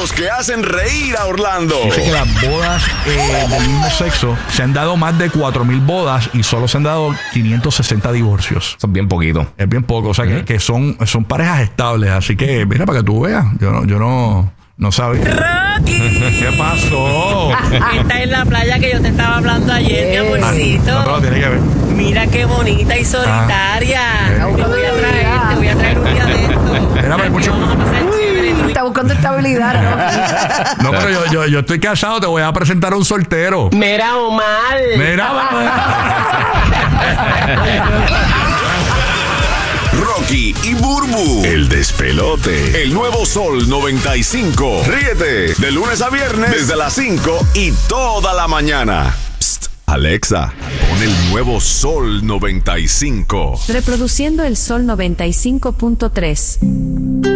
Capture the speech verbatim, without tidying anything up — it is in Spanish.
Los que hacen reír a Orlando. Dice que las bodas eh, del mismo sexo se han dado más de cuatro mil bodas y solo se han dado quinientos sesenta divorcios. Son bien poquitos. Es bien poco, o sea, uh-huh. que, que son, son parejas estables. Así que, mira, para que tú veas, yo no, yo no, no sabía. ¡Rocky! ¿Qué pasó? Esta es la playa que yo te estaba hablando ayer, mi amorcito. No, no, tiene que ver. Mira qué bonita y solitaria. Ah. Te voy a traer, te voy a traer un día de esto. Mira, pero mucho... Vamos a pasar chévere. Está buscando estabilidad, ¿no? No, pero yo, yo, yo estoy casado, te voy a presentar a un soltero. Mira, Omar. Mira, Rocky y Burbu, el despelote. El nuevo Sol noventa y cinco. Ríete de lunes a viernes desde las cinco y toda la mañana. Psst, Alexa, pon el nuevo Sol noventa y cinco. Reproduciendo el Sol noventa y cinco punto tres.